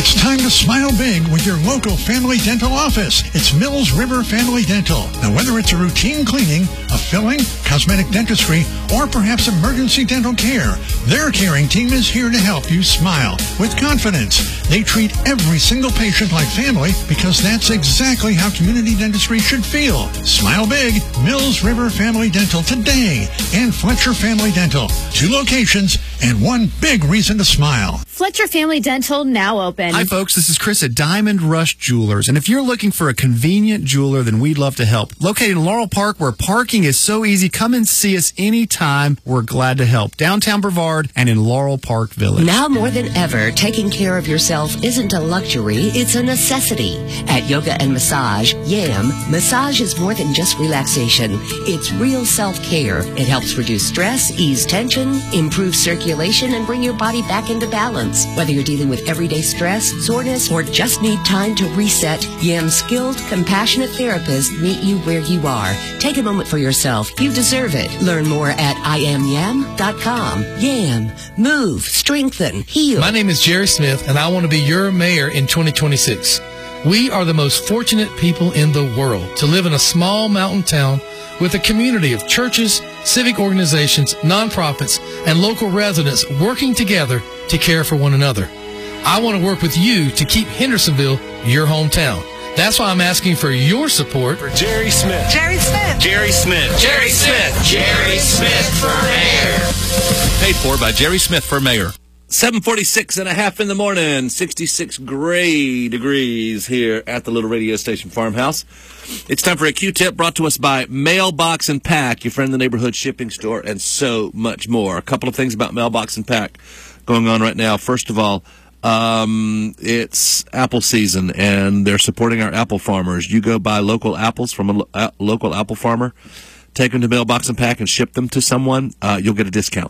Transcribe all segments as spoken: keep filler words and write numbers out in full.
It's time to smile big with your local family dental office. It's Mills River Family Dental. Now, whether it's a routine cleaning, a filling, cosmetic dentistry, or perhaps emergency dental care, their caring team is here to help you smile with confidence. They treat every single patient like family because that's exactly how community dentistry should feel. Smile big, Mills River Family Dental today, and Fletcher Family Dental. Two locations and one big reason to smile. Fletcher Family Dental now open. Hi, folks. This is Chris at Diamond Rush Jewelers. And if you're looking for a convenient jeweler, then we'd love to help. Located in Laurel Park, where parking is so easy, come and see us anytime. We're glad to help. Downtown Brevard and in Laurel Park Village. Now more than ever, taking care of yourself isn't a luxury, it's a necessity. At Yoga and Massage, YAM, massage is more than just relaxation. It's real self-care. It helps reduce stress, ease tension, improve circulation, and bring your body back into balance. Whether you're dealing with everyday stress, soreness, or just need time to reset, YAM's skilled, compassionate therapists meet you where you are. Take a moment for yourself. You deserve it. Learn more at I am yam dot com. YAM. Move, strengthen, heal. My name is Jerry Smith, and I want to be your mayor in twenty twenty-six. We are the most fortunate people in the world to live in a small mountain town with a community of churches, civic organizations, nonprofits, and local residents working together to care for one another. I want to work with you to keep Hendersonville your hometown. That's why I'm asking for your support for Jerry Smith. Jerry Smith. Jerry Smith. Jerry Smith. Jerry Smith for mayor. Paid for by Jerry Smith for mayor. seven forty-six and a half in the morning, sixty-six gray degrees here at the little radio station Farmhouse. It's time for a Q-tip brought to us by Mailbox and Pack, your friend in the neighborhood shipping store, and so much more. A couple of things about Mailbox and Pack going on right now. First of all, um, it's apple season, and they're supporting our apple farmers. You go buy local apples from a lo- a local apple farmer, take them to Mailbox and Pack, and ship them to someone, uh, you'll get a discount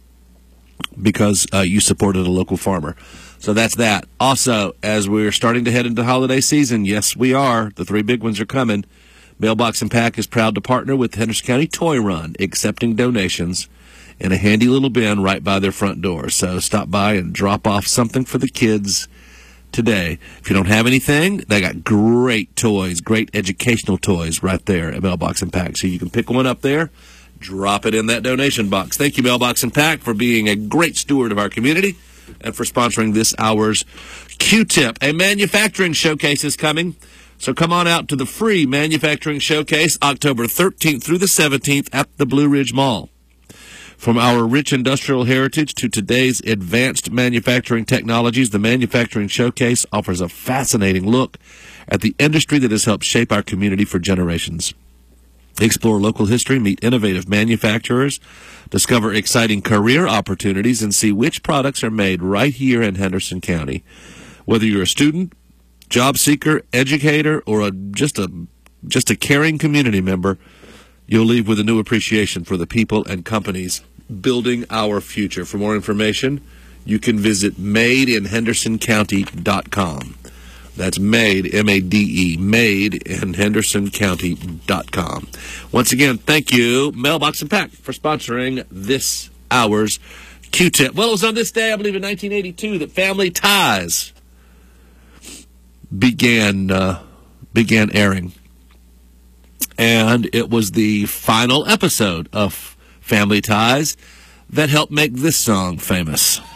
because uh, you supported a local farmer. So that's that. Also, as we're starting to head into holiday season, yes, we are. The three big ones are coming. Mailbox and Pack is proud to partner with the Henderson County Toy Run, accepting donations in a handy little bin right by their front door. So stop by and drop off something for the kids today. If you don't have anything, they got great toys, great educational toys right there at Mailbox and Pack. So you can pick one up there, drop it in that donation box. Thank you, Mailbox and Pack, for being a great steward of our community and for sponsoring this hour's Q-tip. A manufacturing showcase is coming, so come on out to the free manufacturing showcase October thirteenth through the seventeenth at the Blue Ridge Mall. From our rich industrial heritage to today's advanced manufacturing technologies, the Manufacturing Showcase offers a fascinating look at the industry that has helped shape our community for generations. Explore local history, meet innovative manufacturers, discover exciting career opportunities, and see which products are made right here in Henderson County. Whether you're a student, job seeker, educator, or a, just a just a caring community member, you'll leave with a new appreciation for the people and companies building our future. For more information, you can visit made in henderson county dot com. That's made, M A D E, made in henderson county dot com. Once again, thank you, Mailbox and Pack, for sponsoring this hour's Q-tip. Well, it was on this day, I believe in nineteen eighty-two, that Family Ties began uh, began airing. And it was the final episode of Family Ties that helped make this song famous.